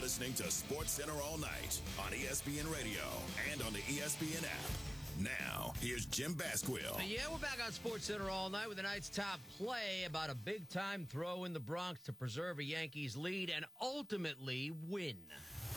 listening to Sports Center all night on ESPN Radio and on the ESPN app. Now, here's Jim Basquill. Yeah, we're back on Sports Center all night with tonight's top play about a big-time throw in the Bronx to preserve a Yankees lead and ultimately win.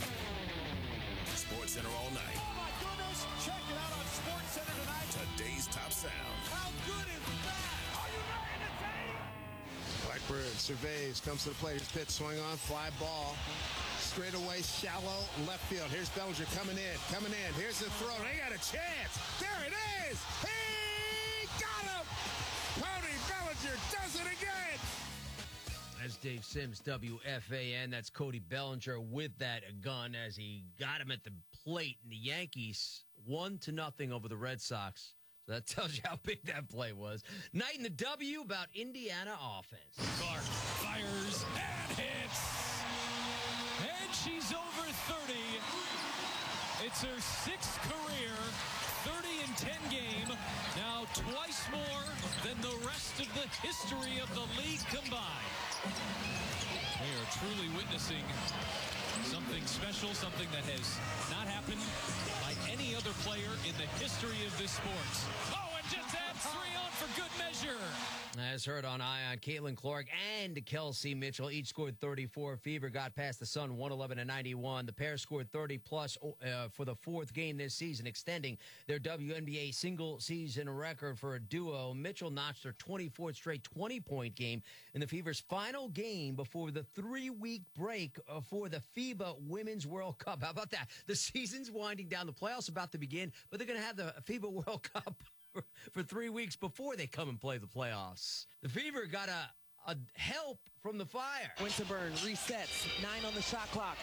Sports Center all night. Oh, my goodness. Check it out on Sports Center tonight. Today's top sound. How good is that? Are you ready to take? Blackbird surveys, comes to the plate. His pitch, swing on, fly ball. Straight away, shallow left field. Here's Bellinger coming in. Here's the throw. They got a chance. There it is. He got him. Cody Bellinger does it again. That's Dave Sims, WFAN. That's Cody Bellinger with that gun as he got him at the plate. And the Yankees 1-0 over the Red Sox. So that tells you how big that play was. Night in the W about Indiana offense. Clark fires and hits. And she's over 30. It's her sixth career 30-10 game. Now twice more than the rest of the history of the league combined. They are truly witnessing something special, something that has not happened by any other player in the history of this sport. Oh, and just adds 3 on for good measure. As heard on Ion, Caitlin Clark and Kelsey Mitchell each scored 34. Fever got past the Sun 111-91. The pair scored 30-plus for the fourth game this season, extending their WNBA single-season record for a duo. Mitchell notched her 24th straight 20-point game in the Fever's final game before the 3-week break for the FIBA Women's World Cup. How about that? The season's winding down. The playoffs about to begin, but they're going to have the FIBA World Cup for 3 weeks before they come and play the playoffs. The Fever got a help from the Fire. Winterburn resets. 9 on the shot clock.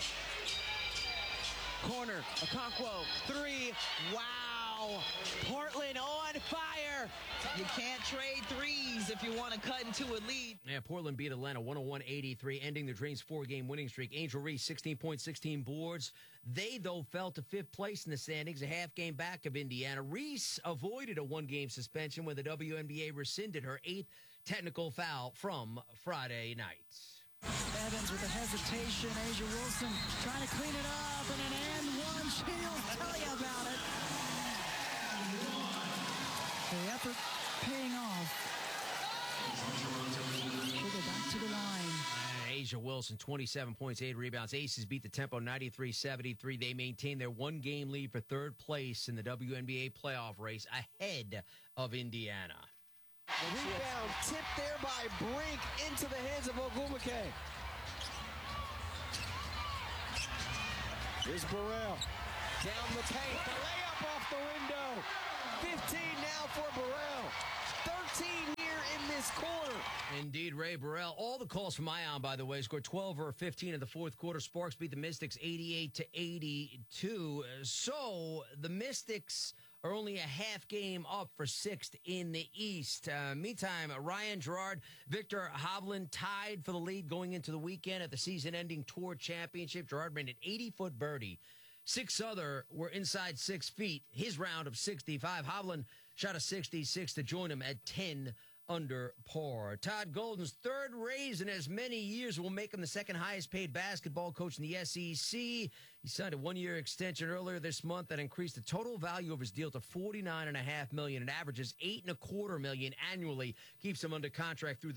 Corner. Okonkwo. 3. Wow. Portland on fire. You can't trade threes if you want to cut into a lead. Yeah, Portland beat Atlanta 101-83, ending the Dreams' 4-game winning streak. Angel Reese, 16 points, 16 boards. They, though, fell to 5th place in the standings, a half game back of Indiana. Reese avoided a 1-game suspension when the WNBA rescinded her 8th technical foul from Friday night. Evans with a hesitation. Asia Wilson trying to clean it up, and an and one. She'll tell you about it. The effort paying off. She'll go back to the line. Asia Wilson, 27 points, 8 rebounds. Aces beat the Tempo 93-73. They maintain their 1-game lead for 3rd place in the WNBA playoff race ahead of Indiana. The rebound tipped there by Brink into the hands of Ogwumike. Here's Burrell. Down the paint. The layup off the window. 15 now for Burrell. 13 here in this quarter. Indeed, Ray Burrell. All the calls from Ion, by the way, scored 12 or 15 in the fourth quarter. Sparks beat the Mystics 88-82. So the Mystics are only a half game up for 6th in the East. Meantime, Ryan Gerard, Victor Hovland tied for the lead going into the weekend at the season-ending Tour Championship. Gerard made an 80-foot birdie. 6 other were inside 6 feet. His round of 65. Hovland shot a 66 to join him at 10 under par. Todd Golden's 3rd raise in as many years will make him the 2nd highest paid basketball coach in the SEC. He signed a 1-year extension earlier this month that increased the total value of his deal to $49.5 million. It averages $8.25 million annually. Keeps him under contract through the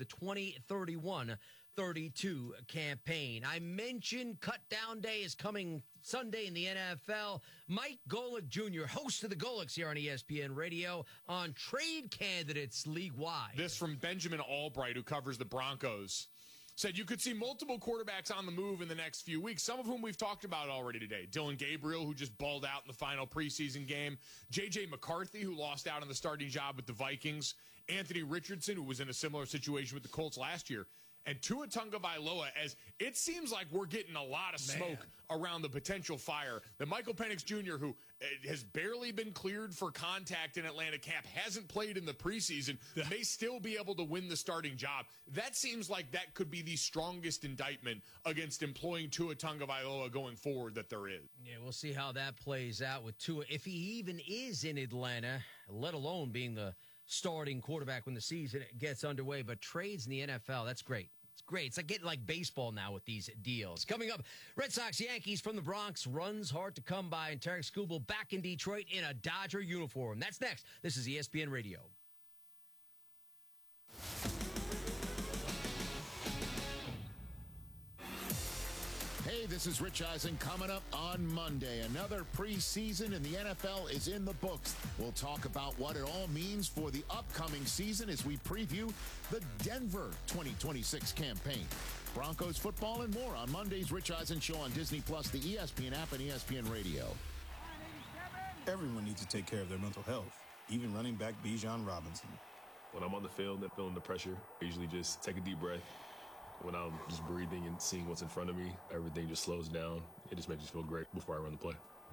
2031-32 campaign. I mentioned Cut Down Day is coming Sunday in the NFL. Mike Golick Jr., host of the Golicks here on ESPN Radio, on trade candidates league-wide. This from Benjamin Albright, who covers the Broncos, said you could see multiple quarterbacks on the move in the next few weeks, some of whom we've talked about already today. Dylan Gabriel, who just balled out in the final preseason game. J.J. McCarthy, who lost out on the starting job with the Vikings. Anthony Richardson, who was in a similar situation with the Colts last year. And Tua Tagovailoa, as it seems like we're getting a lot of smoke around the potential fire. That Michael Penix Jr., who has barely been cleared for contact in Atlanta camp, hasn't played in the preseason, may still be able to win the starting job. That seems like that could be the strongest indictment against employing Tua Tagovailoa going forward that there is. Yeah, we'll see how that plays out with Tua, if he even is in Atlanta, let alone being the starting quarterback when the season gets underway. But trades in the NFL, that's great. It's great. It's like getting like baseball now with these deals. Coming up, Red Sox Yankees from the Bronx, runs hard to come by, and Tarek Skubal back in Detroit in a Dodger uniform. That's next. This is ESPN Radio. Hey, this is Rich Eisen coming up on Monday. Another preseason in the NFL is in the books. We'll talk about what it all means for the upcoming season as we preview the Denver 2026 campaign. Broncos football and more on Monday's Rich Eisen Show on Disney+, the ESPN app, and ESPN Radio. Everyone needs to take care of their mental health, even running back Bijan Robinson. When I'm on the field and feeling the pressure, I usually just take a deep breath. When I'm just breathing and seeing what's in front of me, everything just slows down. It just makes me feel great before I run the play.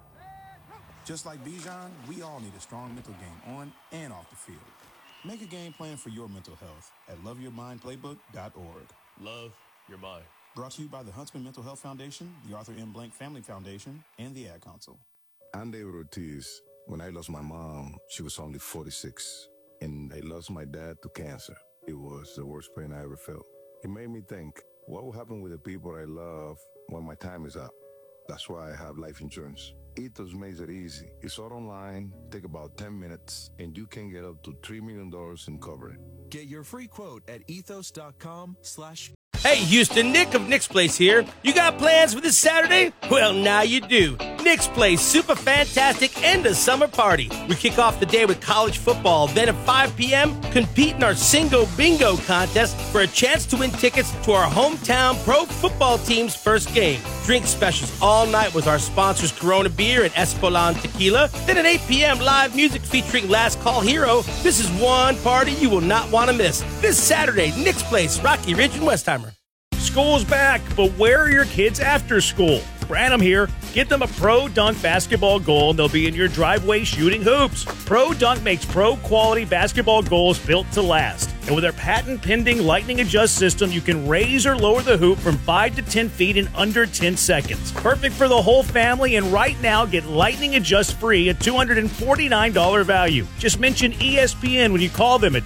Just like Bijan, we all need a strong mental game on and off the field. Make a game plan for your mental health at loveyourmindplaybook.org. Love your mind. Brought to you by the Huntsman Mental Health Foundation, the Arthur M. Blank Family Foundation, and the Ad Council. I'm David Ortiz. When I lost my mom, she was only 46, and I lost my dad to cancer. It was the worst pain I ever felt. It made me think, what will happen with the people I love when my time is up? That's why I have life insurance. Ethos makes it easy. It's all online, take about 10 minutes, and you can get up to $3 million in coverage. Get your free quote at ethos.com/. Hey, Houston, Nick of Nick's Place here. You got plans for this Saturday? Well, now you do. Nick's Place, super fantastic end of summer party. We kick off the day with college football. Then at 5 p.m., compete in our Singo Bingo contest for a chance to win tickets to our hometown pro football team's first game. Drink specials all night with our sponsors Corona Beer and Espolon Tequila. Then at 8 p.m., live music featuring Last Call Hero. This is one party you will not want to miss. This Saturday, Nick's Place, Rocky Ridge and Westheimer. School's back, but where are your kids after school? Branham here. Get them a Pro Dunk basketball goal and they'll be in your driveway shooting hoops. Pro Dunk makes pro-quality basketball goals built to last. And with their patent-pending Lightning Adjust system, you can raise or lower the hoop from 5 to 10 feet in under 10 seconds. Perfect for the whole family, and right now, get Lightning Adjust free at $249 value. Just mention ESPN when you call them at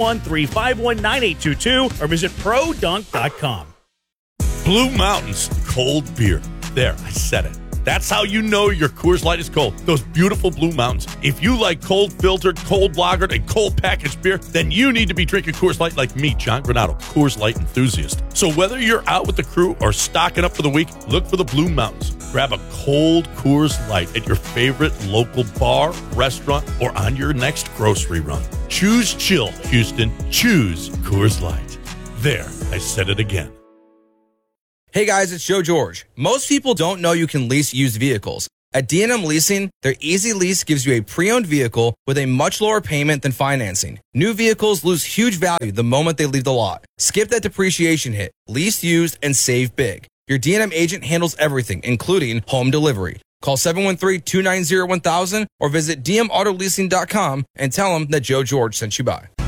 281-351-9822 or visit produnk.com. Blue Mountains cold beer. There, I said it. That's how you know your Coors Light is cold. Those beautiful Blue Mountains. If you like cold filtered, cold lagered, and cold packaged beer, then you need to be drinking Coors Light like me, John Granado, Coors Light enthusiast. So whether you're out with the crew or stocking up for the week, look for the Blue Mountains. Grab a cold Coors Light at your favorite local bar, restaurant, or on your next grocery run. Choose chill, Houston. Choose Coors Light. There, I said it again. Hey guys, it's Joe George. Most people don't know you can lease used vehicles. At D&M Leasing, their Easy Lease gives you a pre-owned vehicle with a much lower payment than financing. New vehicles lose huge value the moment they leave the lot. Skip that depreciation hit. Lease used and save big. Your D&M agent handles everything, including home delivery. Call 713-290-1000 or visit dmautoleasing.com and tell them that Joe George sent you by.